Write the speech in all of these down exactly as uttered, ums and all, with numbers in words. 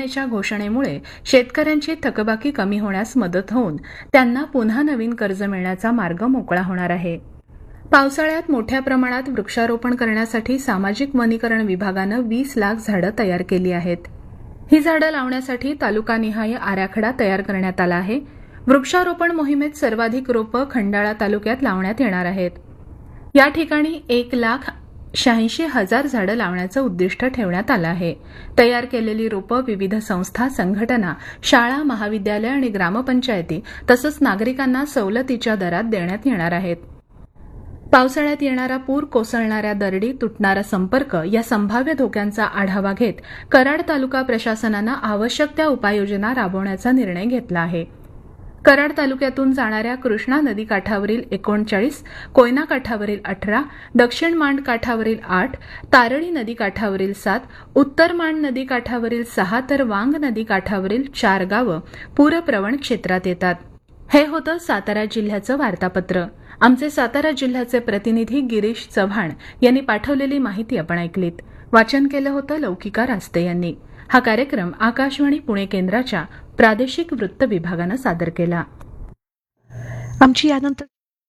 योजनेच्या घोषणेमुळे शेतकऱ्यांची थकबाकी कमी होण्यास मदत होऊन त्यांना पुन्हा नवीन कर्ज मिळण्याचा मार्ग मोकळा होणार आहे. पावसाळ्यात मोठ्या प्रमाणात वृक्षारोपण करण्यासाठी सामाजिक वनीकरण विभागानं वीस लाख झाडं तयार केली आहेत. ही झाडं लावण्यासाठी तालुकानिहाय आराखडा तयार करण्यात आला आहे. वृक्षारोपण मोहिमेत सर्वाधिक रोपं खंडाळा तालुक्यात लावण्यात येणार आहेत. या ठिकाणी एक लाख शहाऐंशी हजार झाडं लावण्याचं उद्दिष्ट ठेवण्यात आलं आहे. तयार केलेली रोपं विविध संस्था, संघटना, शाळा, महाविद्यालय आणि ग्रामपंचायती तसंच नागरिकांना सवलतीच्या दरात देण्यात येणार आहेत. पावसाळ्यात येणारा पूर, कोसळणाऱ्या दरडी, तुटणारा संपर्क या संभाव्य धोक्यांचा आढावा घेत कराड तालुका प्रशासनानं आवश्यक त्या उपाययोजना राबवण्याचा निर्णय घेतला आहे. कराड तालुक्यातून जाणाऱ्या कृष्णा नदी काठावरील एकोणचाळीस, कोयना काठावरील अठरा, दक्षिण मांड काठावरील आठ, तारळी नदी काठावरील सात, उत्तर मांड नदी काठावरील सहा तर वांग नदी काठावरील चार गावं पूरप्रवण क्षेत्रात येतात. हे होतं सातारा जिल्ह्याचं वार्तापत्र. आमचे सातारा जिल्ह्याचे प्रतिनिधी गिरीश चव्हाण यांनी पाठवलेली माहिती आपण ऐकलीत. वाचन केलं होतं लौकिका रास्ते यांनी. हा कार्यक्रम आकाशवाणी पुणे केंद्राच्या प्रादेशिक वृत्त विभागानं सादर केला. आमची यानंतर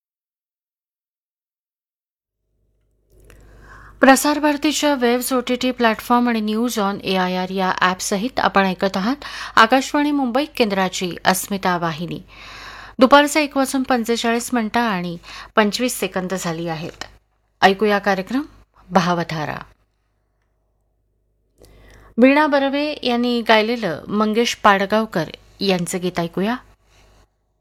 प्रसार भारतीच्या वेव्स ओटीटी प्लॅटफॉर्म आणि न्यूज ऑन एआयआर या ॲपसहित आपण ऐकत आहात आकाशवाणी मुंबई केंद्राची अस्मिता वाहिनी. दुपारचे एक वाजून पंचेचाळीस मिनिटं आणि पंचवीस सेकंद झाली आहेत. ऐकूया कार्यक्रम भावधारा. वीणा बर्वे यांनी गायलेलं मंगेश पाडगावकर यांचं गीत ऐकूया.